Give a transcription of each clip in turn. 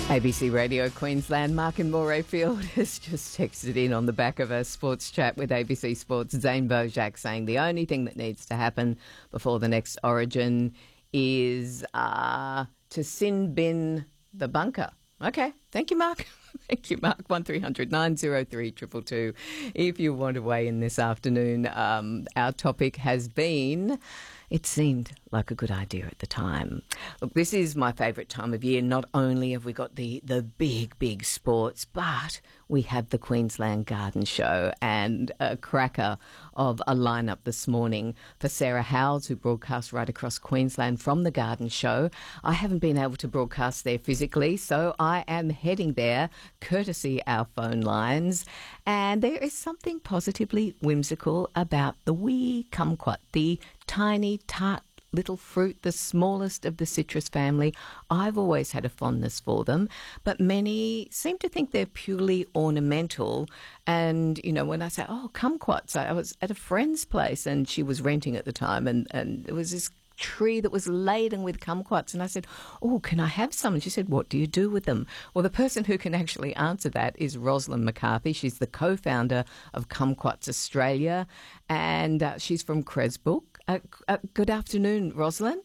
ABC Radio Queensland, Mark in Morayfield has just texted in on the back of a sports chat with ABC Sports, Zane Bojack, saying the only thing that needs to happen before the next Origin is to sin bin the bunker. Okay, thank you, Mark. Thank you, Mark. 1300 903 222. If you want to weigh in this afternoon, our topic has been, it seemed like a good idea at the time. Look, this is my favourite time of year. Not only have we got the big sports, but we have the Queensland Garden Show and a cracker of a lineup this morning for Sarah Howells, who broadcasts right across Queensland from the Garden Show. I haven't been able to broadcast there physically, so I am heading there, courtesy our phone lines. And there is something positively whimsical about the wee kumquat, the tiny, tart little fruit, the smallest of the citrus family. I've always had a fondness for them, but many seem to think they're purely ornamental. And, you know, when I say, oh, kumquats, I was at a friend's place and she was renting at the time, and there was this tree that was laden with kumquats, and I said, oh, can I have some? And she said, what do you do with them? Well, the person who can actually answer that is Rosalind McCarthy. She's the co-founder of Kumquats Australia, and she's from Cresbrook. Good afternoon, Rosalind.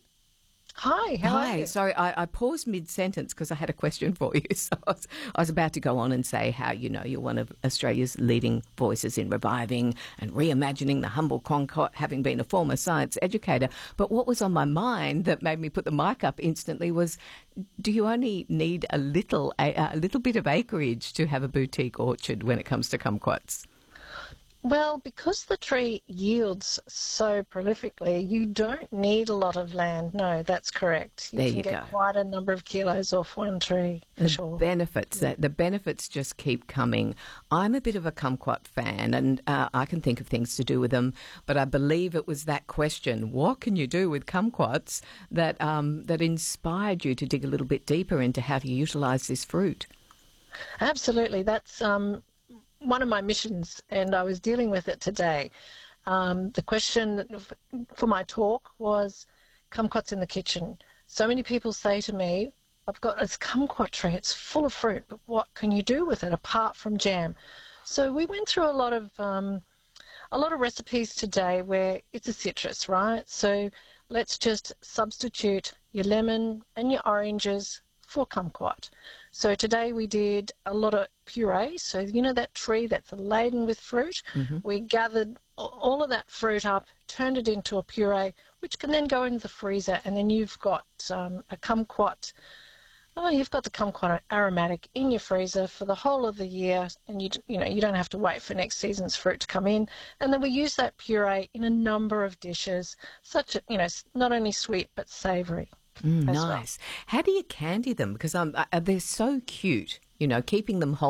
Hi, how are you? Sorry, I paused mid-sentence because I had a question for you. So I was about to go on and say how, you know, you're one of Australia's leading voices in reviving and reimagining the humble kumquat, having been a former science educator. But what was on my mind that made me put the mic up instantly was, do you only need a little bit of acreage to have a boutique orchard when it comes to kumquats? Well, because the tree yields so prolifically, you don't need a lot of land. No, that's correct. You can get quite a number of kilos off one tree, for sure. The benefits just keep coming. I'm a bit of a kumquat fan, and I can think of things to do with them, but I believe it was that question, what can you do with kumquats, that inspired you to dig a little bit deeper into how to utilise this fruit. Absolutely. That's one of my missions, and I was dealing with it today. The question for my talk was kumquats in the kitchen. So many people say to me, I've got this kumquat tree, it's full of fruit, but what can you do with it apart from jam? So we went through a lot of recipes today where it's a citrus, right? So let's just substitute your lemon and your oranges for kumquat. So today we did a lot of puree. So you know that tree that's laden with fruit? Mm-hmm. We gathered all of that fruit up, turned it into a puree, which can then go into the freezer, and then you've got a kumquat. Oh, you've got the kumquat aromatic in your freezer for the whole of the year, and you don't have to wait for next season's fruit to come in. And then we use that puree in a number of dishes, not only sweet but savoury. Nice. Well. How do you candy them? Because they're so cute, keeping them whole.